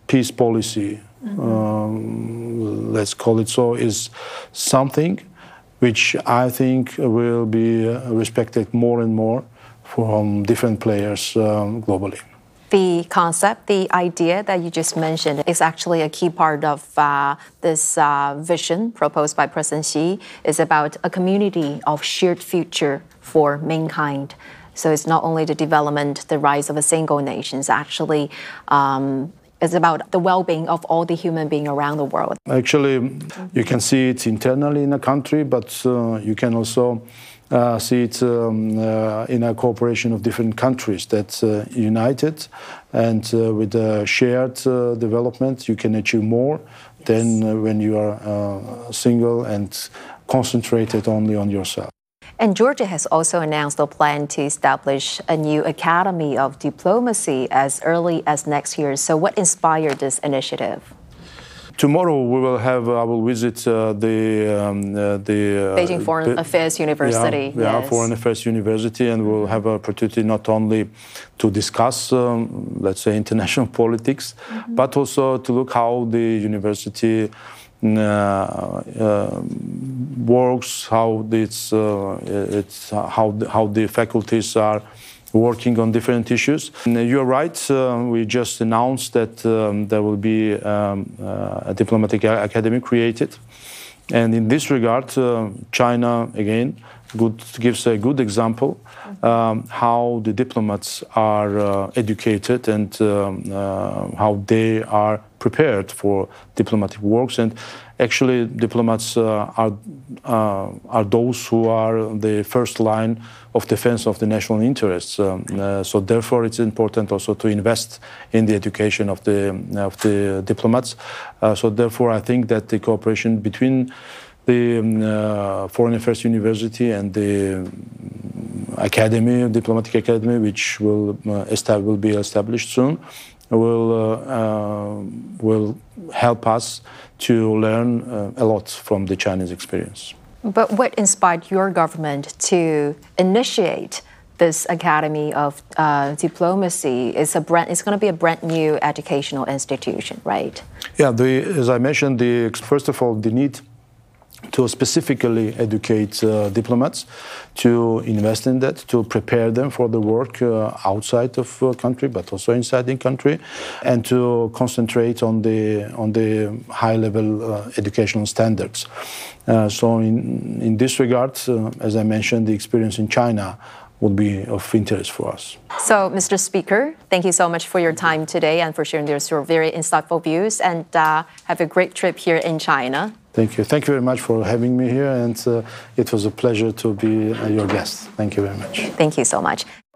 peace policy, let's call it so, is something which I think will be respected more and more from different players globally. The concept, the idea that you just mentioned is actually a key part of this vision proposed by President Xi. Is about a community of shared future for mankind. So it's not only the development, the rise of a single nation, it's actually it's about the well-being of all the human beings around the world. Actually, you can see it internally in a country, but you can also see it in a cooperation of different countries that united, and with a shared development you can achieve more than when you are single and concentrated only on yourself. And Georgia has also announced a plan to establish a new Academy of Diplomacy as early as next year. So what inspired this initiative? Tomorrow I will visit the Beijing Foreign Affairs University. Yes. Foreign Affairs University, and we'll have an opportunity not only to discuss, let's say, international politics, but also to look how the university works, how the faculties are working on different issues. You're right, we just announced that there will be a diplomatic academy created. And in this regard, China, again, gives a good example how the diplomats are educated and how they are prepared for diplomatic works. And actually, diplomats are those who are the first line of defense of the national interests. So therefore, it's important also to invest in the education of the diplomats. So therefore, I think that the cooperation between the Foreign Affairs University and the academy, diplomatic academy, which will be established soon, will help us to learn a lot from the Chinese experience. But what inspired your government to initiate this Academy of Diplomacy? It's going to be a brand new educational institution, right? Yeah, as I mentioned, first of all, the need to specifically educate diplomats, to invest in that, to prepare them for the work outside of country, but also inside the country, and to concentrate on the high-level educational standards. So in this regard, as I mentioned, the experience in China would be of interest for us. So, Mr. Speaker, thank you so much for your time today and for sharing your very insightful views, and have a great trip here in China. Thank you. Thank you very much for having me here, and it was a pleasure to be your guest. Thank you very much. Thank you so much.